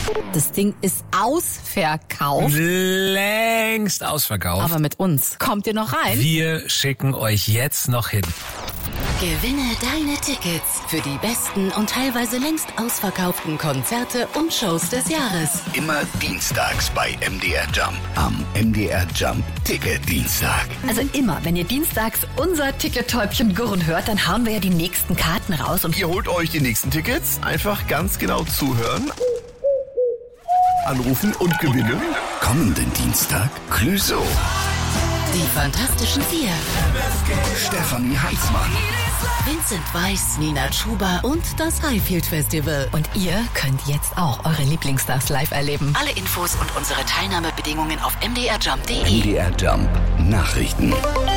Das Ding ist ausverkauft. Längst ausverkauft. Aber mit uns. Kommt ihr noch rein? Wir schicken euch jetzt noch hin. Gewinne deine Tickets für die besten und teilweise längst ausverkauften Konzerte und Shows des Jahres. Immer dienstags bei MDR Jump. Am MDR Jump Ticket-Dienstag. Also immer, wenn ihr dienstags unser Ticket-Täubchen gurren hört, dann hauen wir ja die nächsten Karten raus. Und ihr holt euch die nächsten Tickets, einfach ganz genau zuhören, anrufen und gewinnen. Kommenden Dienstag Clouseau. Die Fantastischen Vier. Stefanie Heinzmann. Vincent Weiss, Nina Chuba und das Highfield Festival. Und ihr könnt jetzt auch eure Lieblingsstars live erleben. Alle Infos und unsere Teilnahmebedingungen auf mdrjump.de. MDR Jump Nachrichten.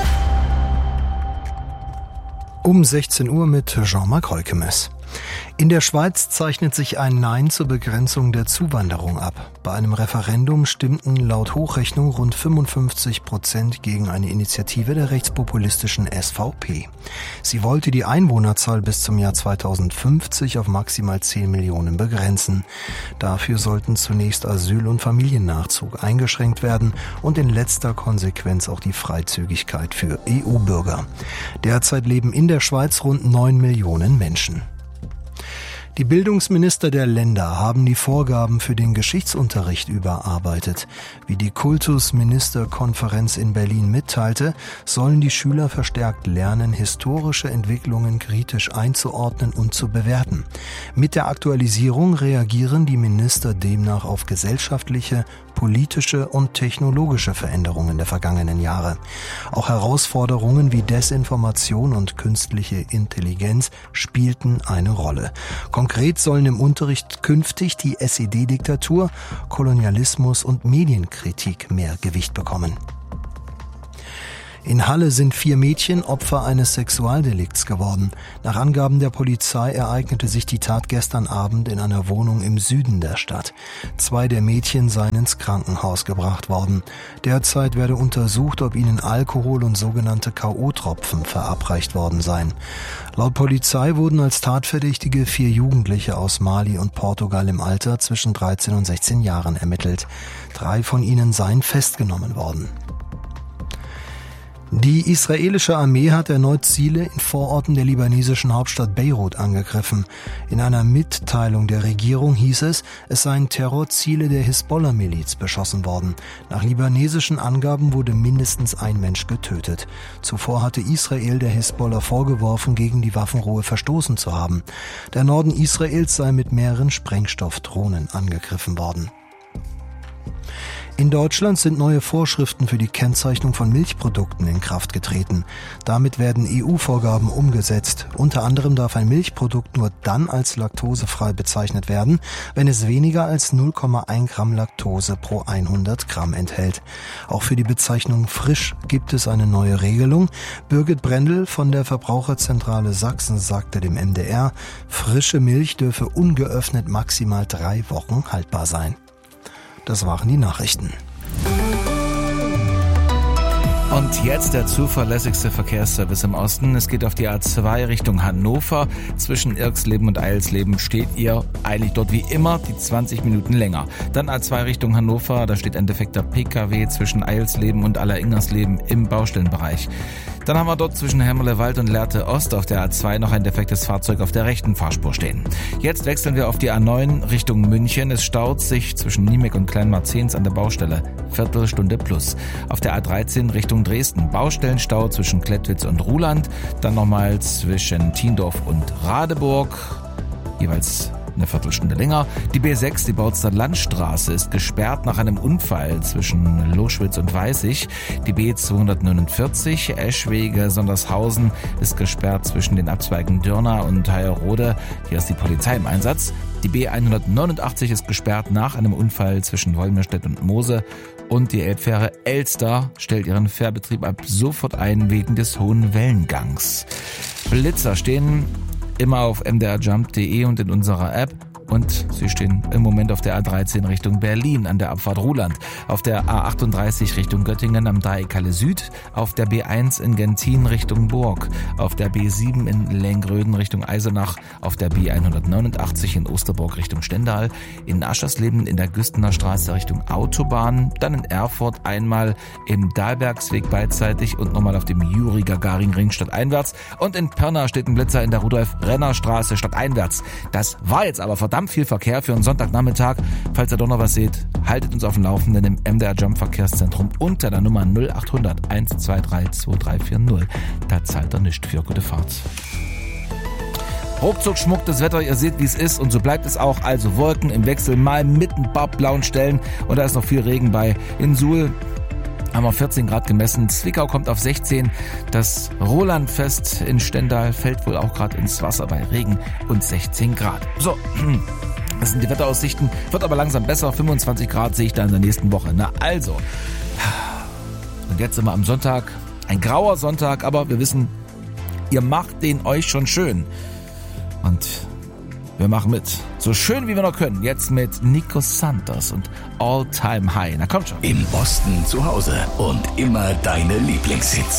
Um 16 Uhr mit Jean-Marc Reukemes. In der Schweiz zeichnet sich ein Nein zur Begrenzung der Zuwanderung ab. Bei einem Referendum stimmten laut Hochrechnung rund 55% gegen eine Initiative der rechtspopulistischen SVP. Sie wollte die Einwohnerzahl bis zum Jahr 2050 auf maximal 10 Millionen begrenzen. Dafür sollten zunächst Asyl- und Familiennachzug eingeschränkt werden und in letzter Konsequenz auch die Freizügigkeit für EU-Bürger. Derzeit leben in der Schweiz rund 9 Millionen Menschen. Die Bildungsminister der Länder haben die Vorgaben für den Geschichtsunterricht überarbeitet. Wie die Kultusministerkonferenz in Berlin mitteilte, sollen die Schüler verstärkt lernen, historische Entwicklungen kritisch einzuordnen und zu bewerten. Mit der Aktualisierung reagieren die Minister demnach auf gesellschaftliche, politische und technologische Veränderungen der vergangenen Jahre. Auch Herausforderungen wie Desinformation und künstliche Intelligenz spielten eine Rolle. Konkret sollen im Unterricht künftig die SED-Diktatur, Kolonialismus und Medienkritik mehr Gewicht bekommen. In Halle sind 4 Mädchen Opfer eines Sexualdelikts geworden. Nach Angaben der Polizei ereignete sich die Tat gestern Abend in einer Wohnung im Süden der Stadt. 2 der Mädchen seien ins Krankenhaus gebracht worden. Derzeit werde untersucht, ob ihnen Alkohol und sogenannte K.O.-Tropfen verabreicht worden seien. Laut Polizei wurden als Tatverdächtige 4 Jugendliche aus Mali und Portugal im Alter zwischen 13 und 16 Jahren ermittelt. 3 von ihnen seien festgenommen worden. Die israelische Armee hat erneut Ziele in Vororten der libanesischen Hauptstadt Beirut angegriffen. In einer Mitteilung der Regierung hieß es, es seien Terrorziele der Hisbollah-Miliz beschossen worden. Nach libanesischen Angaben wurde mindestens ein Mensch getötet. Zuvor hatte Israel der Hisbollah vorgeworfen, gegen die Waffenruhe verstoßen zu haben. Der Norden Israels sei mit mehreren Sprengstoffdrohnen angegriffen worden. In Deutschland sind neue Vorschriften für die Kennzeichnung von Milchprodukten in Kraft getreten. Damit werden EU-Vorgaben umgesetzt. Unter anderem darf ein Milchprodukt nur dann als laktosefrei bezeichnet werden, wenn es weniger als 0,1 Gramm Laktose pro 100 Gramm enthält. Auch für die Bezeichnung frisch gibt es eine neue Regelung. Birgit Brendel von der Verbraucherzentrale Sachsen sagte dem MDR, frische Milch dürfe ungeöffnet maximal 3 Wochen haltbar sein. Das waren die Nachrichten. Und jetzt der zuverlässigste Verkehrsservice im Osten. Es geht auf die A2 Richtung Hannover. Zwischen Irxleben und Eilsleben steht ihr eigentlich dort wie immer die 20 Minuten länger. Dann A2 Richtung Hannover, da steht ein defekter PKW zwischen Eilsleben und Alleringersleben im Baustellenbereich. Dann haben wir dort zwischen Hemmerlewald und Lehrte Ost auf der A2 noch ein defektes Fahrzeug auf der rechten Fahrspur stehen. Jetzt wechseln wir auf die A9 Richtung München. Es staut sich zwischen Niemek und Kleinmarzens an der Baustelle. Viertelstunde plus. Auf der A13 Richtung Dresden. Baustellenstau zwischen Klettwitz und Ruhland. Dann nochmal zwischen Tiendorf und Radeburg. Jeweils eine Viertelstunde länger. Die B6, die Bautzer Landstraße, ist gesperrt nach einem Unfall zwischen Loschwitz und Weißig. Die B249, Eschwege-Sondershausen, ist gesperrt zwischen den Abzweigen Dörner und Heierode. Hier ist die Polizei im Einsatz. Die B189 ist gesperrt nach einem Unfall zwischen Wolmirstedt und Moose. Und die Elbfähre Elster stellt ihren Fährbetrieb ab sofort ein wegen des hohen Wellengangs. Blitzer stehen immer auf mdrjump.de und in unserer App. Und sie stehen im Moment auf der A13 Richtung Berlin an der Abfahrt Ruhland, auf der A38 Richtung Göttingen am Dreieck Halle Süd, auf der B1 in Gentin Richtung Burg, auf der B7 in Lengröden Richtung Eisenach, auf der B189 in Osterburg Richtung Stendal, in Aschersleben in der Güstener Straße Richtung Autobahn, dann in Erfurt einmal im Dahlbergsweg beidseitig und nochmal auf dem Juri-Gagarin-Ring stadteinwärts und in Pirna steht ein Blitzer in der Rudolf-Renner-Straße stadteinwärts. Das war jetzt aber verdammt viel Verkehr für einen Sonntagnachmittag. Falls ihr doch noch was seht, haltet uns auf dem Laufenden im MDR Jump Verkehrszentrum unter der Nummer 0800 123 2340. Da zahlt ihr nichts für gute Fahrt. Ruckzuck schmuckt das Wetter, ihr seht, wie es ist und so bleibt es auch. Also Wolken im Wechsel, mal mit ein paar blauen Stellen und da ist noch viel Regen bei. In Suhl haben wir 14 Grad gemessen, Zwickau kommt auf 16, das Rolandfest in Stendal fällt wohl auch gerade ins Wasser bei Regen und 16 Grad. So, das sind die Wetteraussichten, wird aber langsam besser, 25 Grad sehe ich da in der nächsten Woche. Na also, und jetzt sind wir am Sonntag, ein grauer Sonntag, aber wir wissen, ihr macht den euch schon schön. Und wir machen mit. So schön wie wir noch können. Jetzt mit Nico Santos und All Time High. Na kommt schon. Im Osten zu Hause und immer deine Lieblingshits.